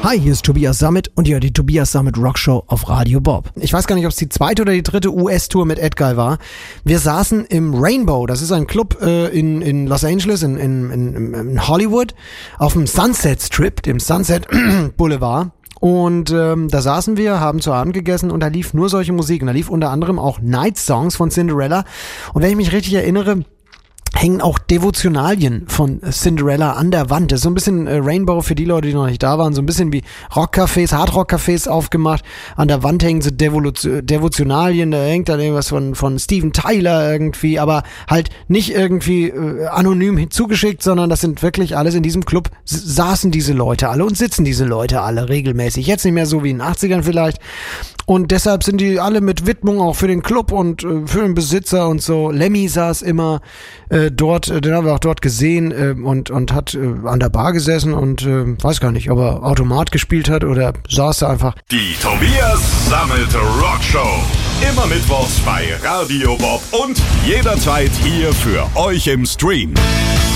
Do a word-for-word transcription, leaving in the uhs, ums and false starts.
Hi, hier ist Tobias Sammet und ihr hört die Tobias Sammet Rockshow auf Radio Bob. Ich weiß gar nicht, ob es die zweite oder die dritte U S-Tour mit Edguy war. Wir saßen im Rainbow, das ist ein Club äh, in, in Los Angeles, in, in, in, in Hollywood, auf dem Sunset Strip, dem Sunset Boulevard. Und ähm, da saßen wir, haben zu Abend gegessen und da lief nur solche Musik. Und da lief unter anderem auch Night Songs von Cinderella. Und wenn ich mich richtig erinnere, hängen auch Devotionalien von Cinderella an der Wand. Das ist so ein bisschen äh, Rainbow für die Leute, die noch nicht da waren. So ein bisschen wie Rockcafés, Hardrock-Cafés aufgemacht. An der Wand hängen so Devolu- Devotionalien. Da hängt dann irgendwas von, von Steven Tyler irgendwie. Aber halt nicht irgendwie äh, anonym hinzugeschickt, sondern das sind wirklich alles in diesem Club. S- saßen diese Leute alle und sitzen diese Leute alle regelmäßig. Jetzt nicht mehr so wie in den achtzigern vielleicht. Und deshalb sind die alle mit Widmung auch für den Club und äh, für den Besitzer und so. Lemmy saß immer äh, dort, äh, den haben wir auch dort gesehen äh, und und hat äh, an der Bar gesessen und äh, weiß gar nicht, ob er Automat gespielt hat oder saß da einfach. Die Tobias Sammet Rockshow. Immer mittwochs bei Radio Bob und jederzeit hier für euch im Stream.